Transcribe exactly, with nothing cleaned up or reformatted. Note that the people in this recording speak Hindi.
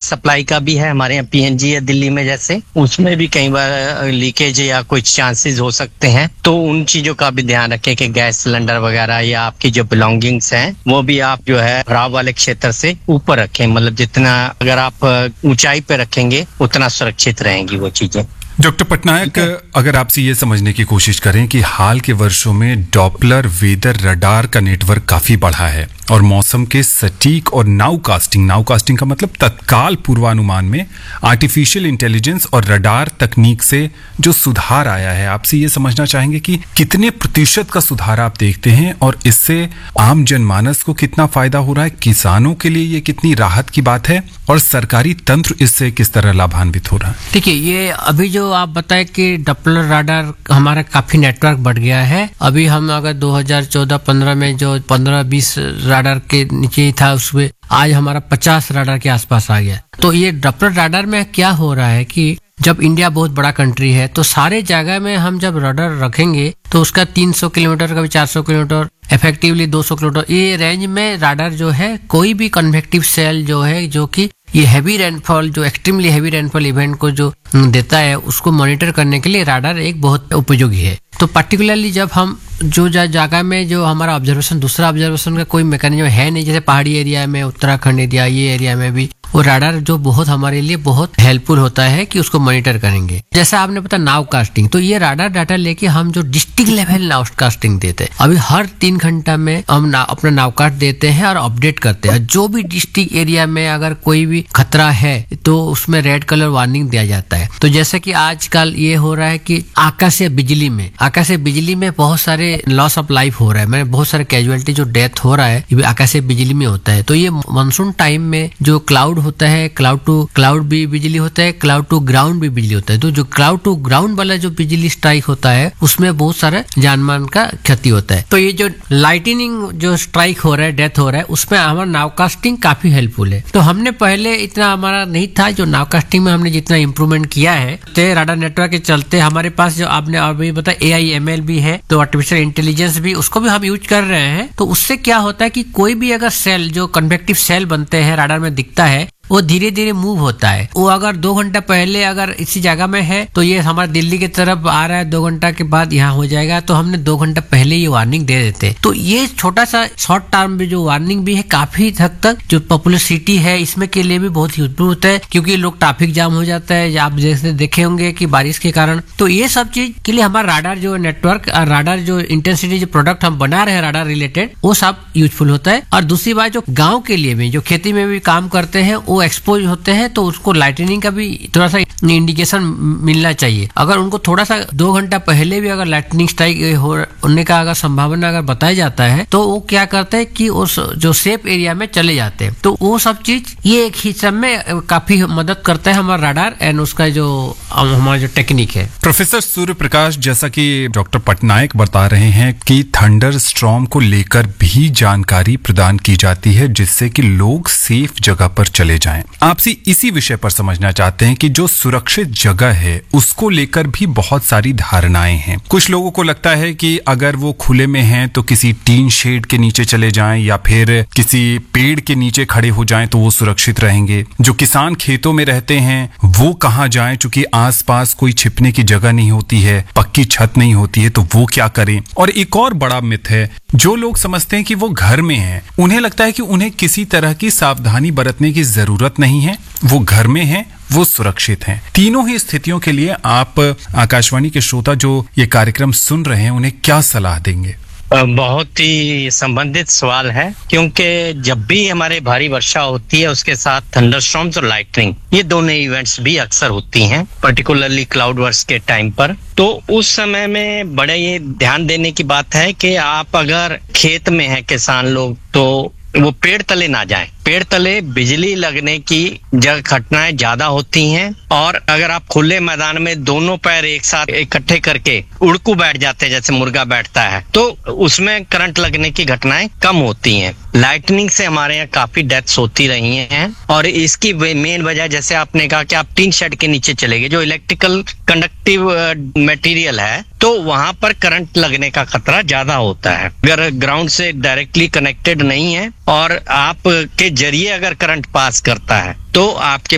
सप्लाई का भी है, हमारे यहाँ पीएनजी है दिल्ली में जैसे, उसमें भी कई बार लीकेज या कुछ चांसेस हो सकते हैं। तो उन चीजों का भी ध्यान रखें कि गैस सिलेंडर वगैरह या आपकी जो बिलोंगिंग्स हैं वो भी आप जो है भराव वाले क्षेत्र से ऊपर रखें। मतलब जितना अगर आप ऊंचाई पे रखेंगे उतना सुरक्षित रहेंगी वो चीजें। डॉक्टर पटनायक, अगर आपसे ये समझने की कोशिश करें कि हाल के वर्षों में डॉपलर वेदर रडार का नेटवर्क काफी बढ़ा है और मौसम के सटीक और नाउ कास्टिंग नाउ कास्टिंग का मतलब तत्काल पूर्वानुमान में आर्टिफिशियल इंटेलिजेंस और रडार तकनीक से जो सुधार आया है, आपसे ये समझना चाहेंगे कि कितने प्रतिशत का सुधार आप देखते हैं और इससे आम जनमानस को कितना फायदा हो रहा है, किसानों के लिए ये कितनी राहत की बात है और सरकारी तंत्र इससे किस तरह लाभान्वित हो रहा है? देखिए, ये अभी जो आप बताए कि डॉपलर रडार हमारा काफी नेटवर्क बढ़ गया है। अभी हम अगर दो हज़ार चौदह पंद्रह में जो पंद्रह बीस रडार के नीचे ही था, उसमें आज हमारा पचास रडार के आसपास आ गया। तो ये डॉपलर रडार में क्या हो रहा है कि जब इंडिया बहुत बड़ा कंट्री है तो सारे जगह में हम जब रडार रखेंगे तो उसका तीन सौ किलोमीटर कभी चार सौ किलोमीटर इफेक्टिवली दो सौ किलोमीटर ये रेंज में रडार जो है कोई भी कन्वेक्टिव सेल जो है जो कि ये हैवी रेनफॉल जो एक्सट्रीमली हैवी रेनफॉल इवेंट को जो देता है उसको मॉनिटर करने के लिए रडार एक बहुत उपयोगी है। तो पर्टिकुलरली जब हम जो जगह में जो हमारा ऑब्जर्वेशन दूसरा ऑब्जर्वेशन का कोई मैकेनिज्म है नहीं, जैसे पहाड़ी एरिया में, उत्तराखंड एरिया, ये एरिया में भी वो रडार जो बहुत हमारे लिए बहुत हेल्पफुल होता है कि उसको मॉनिटर करेंगे। जैसा आपने पता नाउ कास्टिंग, तो ये रडार डाटा लेके हम जो डिस्ट्रिक्ट लेवल नाउ कास्टिंग देते हैं, अभी हर तीन घंटा में हम ना, अपना नाउ कास्ट देते हैं और अपडेट करते हैं। जो भी डिस्ट्रिक्ट एरिया में अगर कोई भी खतरा है तो उसमें रेड कलर वार्निंग दिया जाता है। तो जैसे कि आजकल ये हो रहा है कि आकाशीय बिजली में आकाशीय बिजली में बहुत सारे लॉस ऑफ लाइफ हो रहा है, मैंने बहुत सारे कैजुअलिटी जो डेथ हो रहा है ये आकाशीय बिजली में होता है। तो ये मानसून टाइम में जो क्लाउड होता है, क्लाउड टू क्लाउड भी बिजली होता है, क्लाउड टू ग्राउंड भी बिजली होता है। तो जो क्लाउड टू ग्राउंड वाला जो बिजली स्ट्राइक होता है उसमें बहुत सारा जानमान का क्षति होता है। तो ये जो लाइटनिंग जो स्ट्राइक हो रहा है, डेथ हो रहा है, उसमें हमारा नाउकास्टिंग काफी हेल्पफुल है। तो हमने पहले इतना हमारा नहीं था, जो नाउकास्टिंग में हमने जितना इंप्रूवमेंट किया है तो रडार नेटवर्क के चलते हमारे पास जो आपने अभी बताया ए आई एम एल भी है, तो आर्टिफिशियल इंटेलिजेंस भी, उसको भी हम यूज कर रहे हैं। तो उससे क्या होता है कि कोई भी अगर सेल जो कन्वेक्टिव सेल बनते हैं रडार में दिखता है वो धीरे धीरे मूव होता है। वो अगर दो घंटा पहले अगर इसी जगह में है तो ये हमारे दिल्ली की तरफ आ रहा है, दो घंटा के बाद यहाँ हो जाएगा, तो हमने दो घंटा पहले ये वार्निंग दे देते। तो ये छोटा सा शॉर्ट टर्म में जो वार्निंग भी है काफी हद तक जो पॉपुलर सिटी है इसमें के लिए भी बहुत यूजफुल होता है, क्योंकि लोग ट्रैफिक जाम हो जाता है, आप जैसे देखे होंगे कि बारिश के कारण। तो ये सब चीज के लिए हमारा राडार जो नेटवर्क और राडार जो इंटेंसिटी जो प्रोडक्ट हम बना रहे हैं राडार रिलेटेड वो सब यूजफुल होता है। और दूसरी बात जो गाँव के लिए भी जो खेती में भी काम करते हैं वो एक्सपोज होते हैं, तो उसको लाइटनिंग का भी थोड़ा सा इंडिकेशन मिलना चाहिए। अगर उनको थोड़ा सा दो घंटा पहले भी अगर लाइटनिंग स्ट्राइक होने का अगर संभावना अगर बताया जाता है तो वो क्या करते हैं कि उस जो सेफ एरिया में चले जाते हैं। तो वो सब चीज ये एक ही सब में काफी मदद करता है हमारा राडार एंड उसका जो हमारा जो टेक्निक है। प्रोफेसर सूर्य प्रकाश, जैसा कि डॉक्टर पटनायक बता रहे हैं कि थंडर स्टॉर्म को लेकर भी जानकारी प्रदान की जाती है जिससे कि लोग सेफ जगह पर चले जाएं। आपसे इसी विषय पर समझना चाहते हैं कि जो सुरक्षित जगह है उसको लेकर भी बहुत सारी धारणाएं हैं। कुछ लोगों को लगता है कि अगर वो खुले में हैं तो किसी टीन शेड के नीचे चले जाएं या फिर किसी पेड़ के नीचे खड़े हो जाएं तो वो सुरक्षित रहेंगे। जो किसान खेतों में रहते हैं वो कहाँ जाएं, चूंकि आसपास कोई छिपने की जगह नहीं होती है, पक्की छत नहीं होती है, तो वो क्या करें। और एक और बड़ा मिथ है, जो लोग समझते हैं कि वो घर में हैं, उन्हें लगता है कि उन्हें किसी तरह की सावधानी बरतने की जरूरत नहीं है, वो घर में हैं, वो सुरक्षित हैं। तीनों ही स्थितियों के लिए आप आकाशवाणी के श्रोता जो ये कार्यक्रम सुन रहे हैं उन्हें क्या सलाह देंगे? बहुत ही संबंधित सवाल है, क्योंकि जब भी हमारे भारी वर्षा होती है उसके साथ थंडरस्टॉर्म्स और लाइटनिंग ये दोनों इवेंट्स भी अक्सर होती हैं, पर्टिकुलरली क्लाउड बर्स्ट के टाइम पर। तो उस समय में बड़े ये ध्यान देने की बात है कि आप अगर खेत में हैं किसान लोग तो वो पेड़ तले ना जाएं। पेड़ तले बिजली लगने की जगह घटनाएं ज्यादा होती हैं, और अगर आप खुले मैदान में दोनों पैर एक साथ इकट्ठे करके उड़कू बैठ जाते हैं जैसे मुर्गा बैठता है तो उसमें करंट लगने की घटनाएं कम होती हैं। लाइटनिंग से हमारे यहाँ काफी डेथ्स होती रही हैं, और इसकी मेन वजह जैसे आपने कहा कि आप टीन शेड के नीचे चले गए, जो इलेक्ट्रिकल कंडक्टिव मटेरियल है तो वहां पर करंट लगने का खतरा ज्यादा होता है। अगर ग्राउंड से डायरेक्टली कनेक्टेड नहीं है और आप के जरिए अगर करंट पास करता है तो आपके